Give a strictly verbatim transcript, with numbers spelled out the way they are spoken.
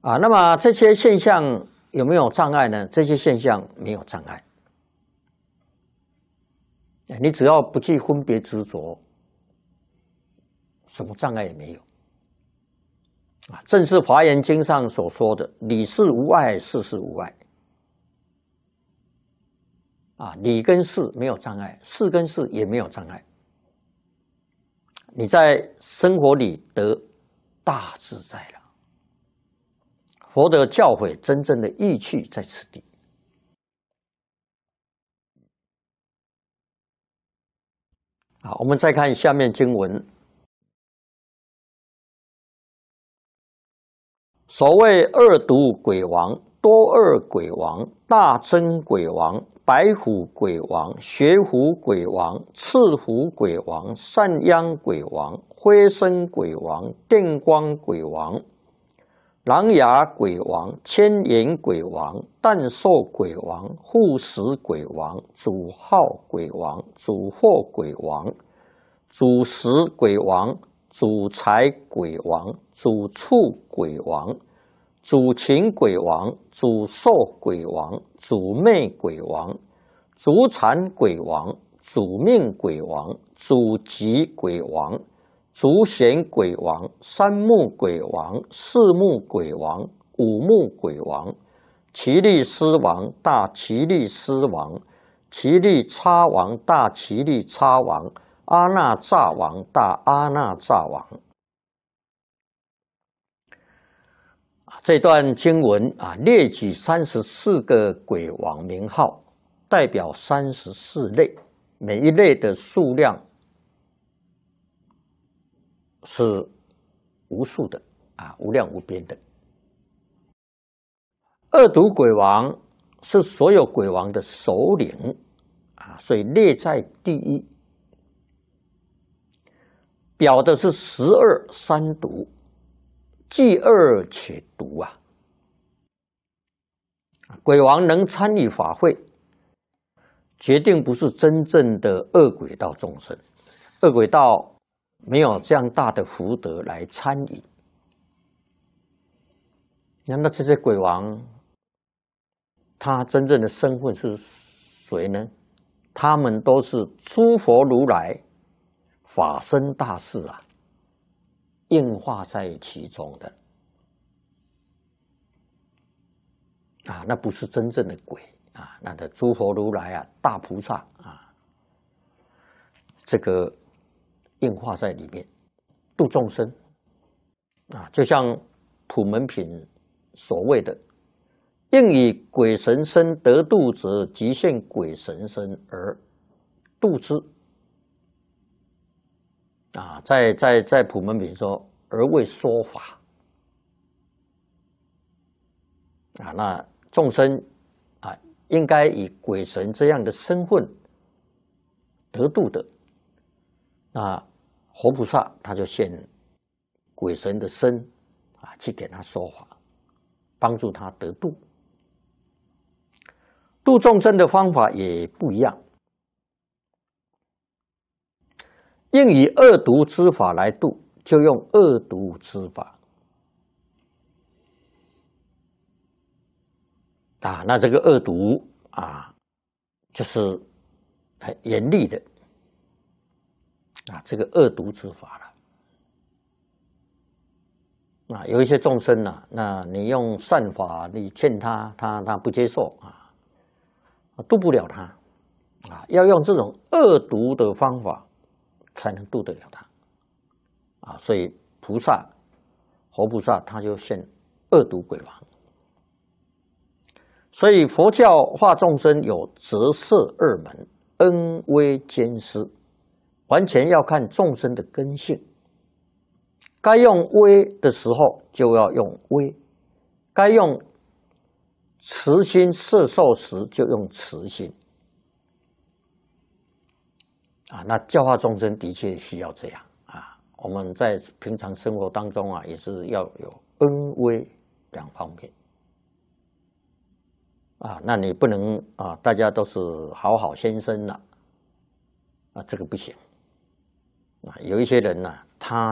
啊，那么这些现象有没有障碍呢？这些现象没有障碍，你只要不去分别执着，什么障碍也没有。啊，正是《华严经》上所说的“理事无碍，事事无碍”。啊，理跟事没有障碍，事跟事也没有障碍。你在生活里得大自在了。佛的教诲真正的意趣在此地。好，我们再看下面经文。所谓二毒鬼王、多二鬼王、大真鬼王、白虎鬼王、雪虎鬼王、赤虎鬼王、善殃鬼王、灰身鬼王、电光鬼王、狼牙鬼王、千眼鬼王、诞寿鬼王、护食鬼王、主号鬼王、主祸鬼王、主食鬼王、主财鬼王、主畜鬼王、主禽鬼王、主寿鬼王、主魅鬼王、主产鬼王、主命鬼王、主吉鬼王、主显鬼王、三目鬼王、四目鬼王、五目鬼王、奇力狮王、大奇力狮王、奇力叉王、大奇力叉王、阿那吒王、大阿那吒王。这段经文啊，列举三十四个鬼王名号，代表三十四类，每一类的数量是无数的啊，无量无边的。二毒鬼王是所有鬼王的首领啊，所以列在第一，表的是十二三毒，既恶且毒啊。鬼王能参与法会，决定不是真正的恶鬼道众生，恶鬼道没有这样大的福德来参与。那这些鬼王，他真正的身份是谁呢？他们都是诸佛如来法身大士啊，应化在其中的啊，那不是真正的鬼啊，那的诸佛如来啊，大菩萨啊，这个应化在里面度众生啊，就像普门品所谓的“应以鬼神身得度者，即现鬼神身而度之”啊，在在在普门品说“而为说法”啊，那众生啊，应该以鬼神这样的身份得度的。那活菩萨他就现鬼神的身啊，去给他说法，帮助他得度。度众生的方法也不一样，应以恶毒之法来度，就用恶毒之法啊。那这个恶毒啊，就是很严厉的啊，这个恶毒之法了。啊，有一些众生呢、啊，那你用善法，你劝他，他他不接受啊，度不了他啊，要用这种恶毒的方法才能度得了他啊。所以菩萨、活菩萨他就现恶毒鬼王。所以佛教化众生有折射二门，恩威兼施，完全要看众生的根性。该用威的时候就要用威，该用慈心摄受时就用慈心啊。那教化众生的确需要这样啊。我们在平常生活当中啊，也是要有恩威两方面啊。那你不能啊，大家都是好好先生了啊，这个不行啊。有一些人呢、啊，他